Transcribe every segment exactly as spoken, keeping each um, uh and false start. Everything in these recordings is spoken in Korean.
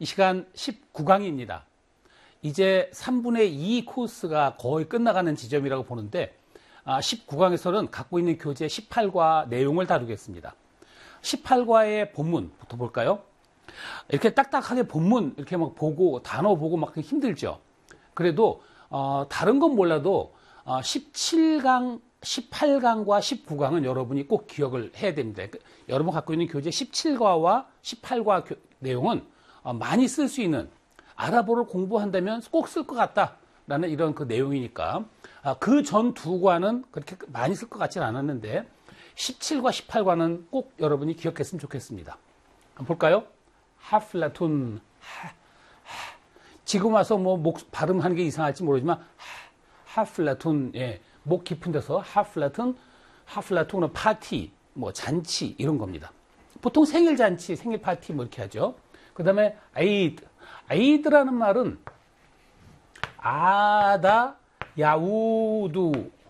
이 시간 십구 강입니다. 이제 삼분의 이 코스가 거의 끝나가는 지점이라고 보는데 십구 강에서는 갖고 있는 교재 십팔 과 내용을 다루겠습니다. 십팔 과의 본문부터 볼까요? 이렇게 딱딱하게 본문 이렇게 막 보고 단어 보고 막 힘들죠. 그래도 어, 다른 건 몰라도 어, 십칠 강, 십팔 강과 십구 강은 여러분이 꼭 기억을 해야 됩니다. 여러분 갖고 있는 교재 십칠 과와 십팔 과 교, 내용은 어, 많이 쓸 수 있는, 아랍어를 공부한다면 꼭 쓸 것 같다라는 이런 그 내용이니까 아, 그 전 두 과는 그렇게 많이 쓸 것 같지는 않았는데 십칠 과 십팔 과는 꼭 여러분이 기억했으면 좋겠습니다. 한번 볼까요? 하플라툰. 하, 하. 지금 와서 뭐 목 발음하는 게 이상할지 모르지만 하, 하플라툰. 예. 목 깊은 데서 하플라툰, 하플라툰은 파티, 뭐 잔치 이런 겁니다. 보통 생일 잔치, 생일 파티 뭐 이렇게 하죠. 그다음에 아이드. 아이드라는 말은 아다 야우두,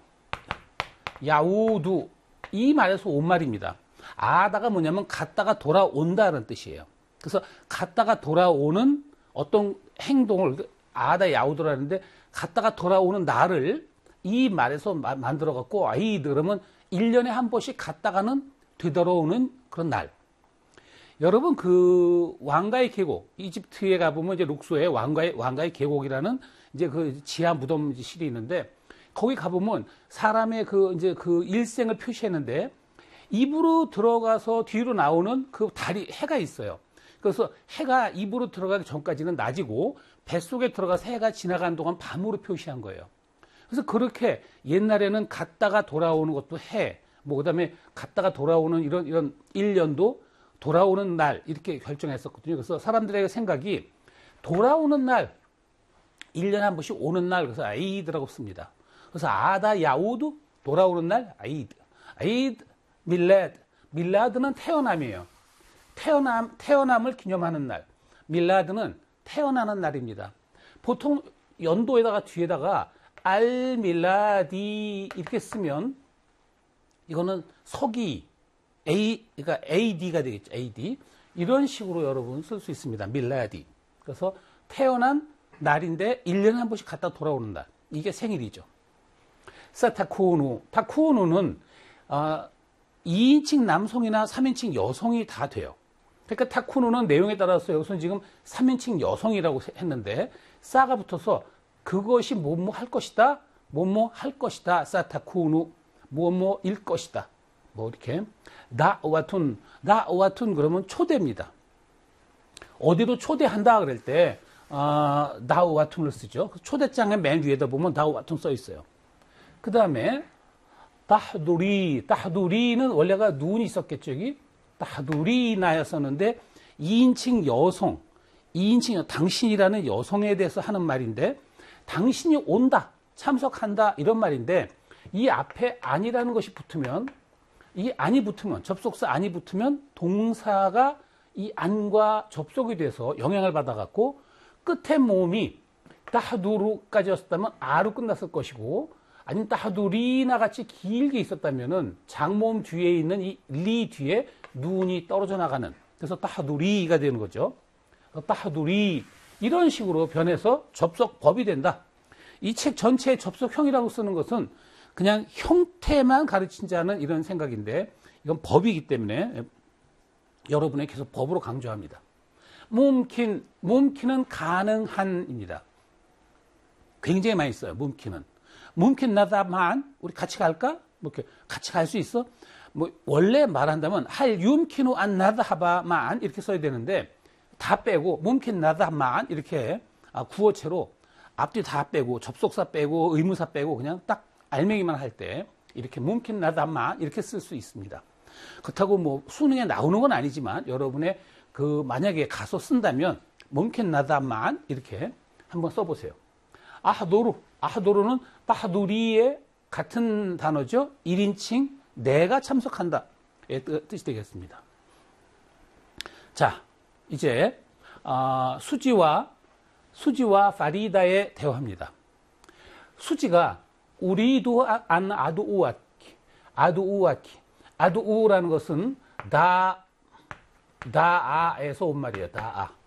야우두 이 말에서 온 말입니다. 아다가 뭐냐면 갔다가 돌아온다는 뜻이에요. 그래서 갔다가 돌아오는 어떤 행동을 아다 야우두라는데 갔다가 돌아오는 날을 이 말에서 마, 만들어 갖고 아이드 그러면 일 년에 한 번씩 갔다가는 되돌아오는 그런 날. 여러분 그 왕가의 계곡, 이집트에 가보면 이제 룩소에 왕가의 왕가의 계곡이라는 이제 그 지하 무덤실이 있는데 거기 가보면 사람의 그 이제 그 일생을 표시했는데 입으로 들어가서 뒤로 나오는 그 달이 해가 있어요. 그래서 해가 입으로 들어가기 전까지는 낮이고 뱃속에 들어가서 해가 지나가는 동안 밤으로 표시한 거예요. 그래서 그렇게 옛날에는 갔다가 돌아오는 것도 해, 뭐 그다음에 갔다가 돌아오는 이런 이런 일 년도 돌아오는 날 이렇게 결정했었거든요. 그래서 사람들의 생각이 돌아오는 날, 일 년에 한 번씩 오는 날, 그래서 아이드라고 씁니다. 그래서 아다 야우드, 돌아오는 날, 아이드. 아이드 밀라드. 밀라드는 태어남이에요. 태어남, 태어남을 기념하는 날. 밀라드는 태어나는 날입니다. 보통 연도에다가 뒤에다가 알 밀라디 이렇게 쓰면 이거는 서기, A, 그러니까 에이디가 되겠죠. 에이디. 이런 식으로 여러분 쓸 수 있습니다. 밀라디. 그래서 태어난 날인데 일 년에 한 번씩 갔다 돌아오는 날. 이게 생일이죠. 사타쿠누. 타쿠누는 어, 이 인칭 남성이나 삼 인칭 여성이 다 돼요. 그러니까 타쿠누는 내용에 따라서 여기서는 지금 삼 인칭 여성이라고 했는데 싸가 붙어서 그것이 뭐뭐 할 것이다. 뭐뭐 할 것이다. 사타쿠누. 뭐뭐 일 것이다. 뭐 이렇게 나와툰, 나와툰 그러면 초대입니다. 어디로 초대한다 그럴 때 어, 나와툰을 쓰죠. 초대장의 맨 위에다 보면 나와툰 써 있어요. 그 다음에 따두리, 따두리는 원래가 눈이 있었겠죠. 여기 따두리나였었는데 이 인칭 여성, 이 인칭 당신이라는 여성에 대해서 하는 말인데 당신이 온다, 참석한다 이런 말인데 이 앞에 아니라는 것이 붙으면 이 안이 붙으면, 접속사 안이 붙으면 동사가 이 안과 접속이 돼서 영향을 받아갖고 끝에 모음이 따두루까지였다면 아로 끝났을 것이고 아니면 따두리나 같이 길게 있었다면은 장모음 뒤에 있는 이 리 뒤에 눈이 떨어져 나가는, 그래서 따두리가 되는 거죠. 따두리 이런 식으로 변해서 접속법이 된다. 이 책 전체의 접속형이라고 쓰는 것은 그냥 형태만 가르치지 않은 이런 생각인데 이건 법이기 때문에 여러분의 계속 법으로 강조합니다. 뭄킨, 뭄킨은 가능한입니다. 굉장히 많이 써요. 뭄킨은. 뭄킨 나다만 우리 같이 갈까? 뭐 이렇게 같이 갈 수 있어? 뭐 원래 말한다면 할 윰키누 안 나다하바만 이렇게 써야 되는데 다 빼고 뭄킨 나다만 이렇게 구어체로 앞뒤 다 빼고 접속사 빼고 의무사 빼고 그냥 딱 알맹이만 할 때 이렇게 뭉킨 나다만 이렇게 쓸 수 있습니다. 그렇다고 뭐 수능에 나오는 건 아니지만 여러분의 그 만약에 가서 쓴다면 뭉킨 나다만 이렇게 한번 써보세요. 아하도루, 아하도루는 따하두리의 같은 단어죠. 일 인칭 내가 참석한다 의 뜻이 되겠습니다. 자, 이제 어, 수지와 수지와 파리다의 대화입니다. 수지가 우리도 안 아두우아키, 아두우아키, 아두우라는 것은 다, 다아에서 온 말이에요. 다아.